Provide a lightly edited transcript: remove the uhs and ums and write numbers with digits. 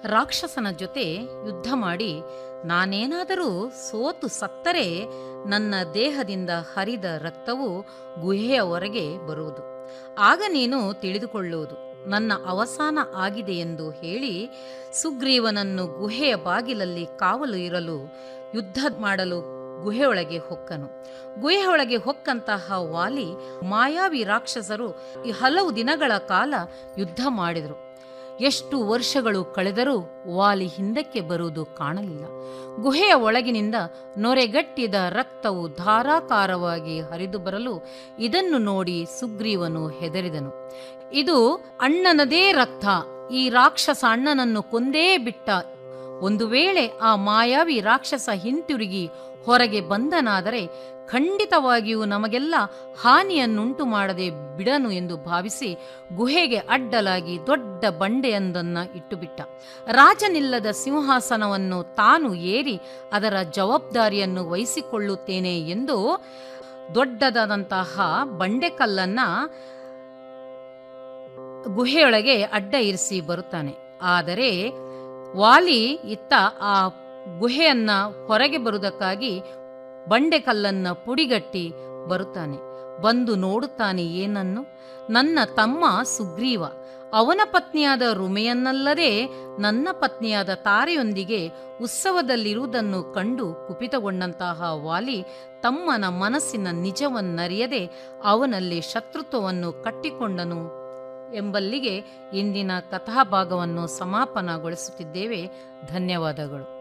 ರಾಕ್ಷಸನ ಜೊತೆ ಯುದ್ಧ ಮಾಡಿ ನಾನೇನಾದರೂ ಸೋತು ಸತ್ತರೆ ನನ್ನ ದೇಹದಿಂದ ಹರಿದ ರಕ್ತವು ಗುಹೆಯ ಹೊರಗೆ ಬರುವುದು. ಆಗ ನೀನು ತಿಳಿದುಕೊಳ್ಳುವುದು ನನ್ನ ಅವಸಾನ ಆಗಿದೆ ಎಂದು ಹೇಳಿ ಸುಗ್ರೀವನನ್ನು ಗುಹೆಯ ಬಾಗಿಲಲ್ಲಿ ಕಾವಲು ಇರಲು ಯುದ್ಧ ಮಾಡಲು ಗುಹೆಯೊಳಗೆ ಹೊಕ್ಕನು. ಗುಹೆಯೊಳಗೆ ಹೊಕ್ಕಂತಹ ವಾಲಿ ಮಾಯಾವಿ ರಾಕ್ಷಸರು ಹಲವು ದಿನಗಳ ಕಾಲ ಯುದ್ಧ ಮಾಡಿದರು. ಎಷ್ಟು ವರ್ಷಗಳು ಕಳೆದರೂ ವಾಲಿ ಹಿಂದಕ್ಕೆ ಬರುವುದು ಕಾಣಲಿಲ್ಲ. ಗುಹೆಯ ಒಳಗಿನಿಂದ ನೊರೆಗಟ್ಟಿದ ರಕ್ತವು ಧಾರಾಕಾರವಾಗಿ ಹರಿದು ಬರಲು ಇದನ್ನು ನೋಡಿ ಸುಗ್ರೀವನು ಹೆದರಿದನು. ಇದು ಅಣ್ಣನದೇ ರಕ್ತ, ಈ ರಾಕ್ಷಸ ಅಣ್ಣನನ್ನು ಕೊಂದೇ ಬಿಟ್ಟ. ಒಂದು ವೇಳೆ ಆ ಮಾಯಾವಿ ರಾಕ್ಷಸ ಹಿಂತಿರುಗಿ ಹೊರಗೆ ಬಂದನಾದರೆ ಖಂಡಿತವಾಗಿಯೂ ನಮಗೆಲ್ಲ ಹಾನಿಯನ್ನುಂಟು ಮಾಡದೆ ಬಿಡನು ಎಂದು ಭಾವಿಸಿ ಗುಹೆಗೆ ಅಡ್ಡಲಾಗಿ ದೊಡ್ಡ ಬಂಡೆಯೊಂದನ್ನು ಇಟ್ಟುಬಿಟ್ಟ. ರಾಜನಿಲ್ಲದ ಸಿಂಹಾಸನವನ್ನು ತಾನು ಏರಿ ಅದರ ಜವಾಬ್ದಾರಿಯನ್ನು ವಹಿಸಿಕೊಳ್ಳುತ್ತೇನೆ ಎಂದು ದೊಡ್ಡದಾದಂತಹ ಬಂಡೆಕಲ್ಲನ್ನ ಗುಹೆಯೊಳಗೆ ಅಡ್ಡ ಇರಿಸಿ ಬರುತ್ತಾನೆ. ಆದರೆ ವಾಲಿ ಇತ್ತ ಆ ಗುಹೆಯನ್ನ ಹೊರಗೆ ಬರುವುದಕ್ಕಾಗಿ ಬಂಡೆಕಲ್ಲನ್ನ ಪುಡಿಗಟ್ಟಿ ಬರುತ್ತಾನೆ. ಬಂದು ನೋಡುತ್ತಾನೆ ಏನನ್ನು, ನನ್ನ ತಮ್ಮ ಸುಗ್ರೀವ ಅವನ ಪತ್ನಿಯಾದ ರುಮೆಯನ್ನಲ್ಲದೆ ನನ್ನ ಪತ್ನಿಯಾದ ತಾರೆಯೊಂದಿಗೆ ಉತ್ಸವದಲ್ಲಿರುವುದನ್ನು ಕಂಡು ಕುಪಿತಗೊಂಡಂತಹ ವಾಲಿ ತಮ್ಮನ ಮನಸ್ಸಿನ ನಿಜವನ್ನರಿಯದೆ ಅವನಲ್ಲಿ ಶತ್ರುತ್ವವನ್ನು ಕಟ್ಟಿಕೊಂಡನು ಎಂಬಲ್ಲಿಗೆ ಇಂದಿನ ಕಥಾಭಾಗವನ್ನು ಸಮಾಪನಗೊಳಿಸುತ್ತಿದ್ದೇವೆ. ಧನ್ಯವಾದಗಳು.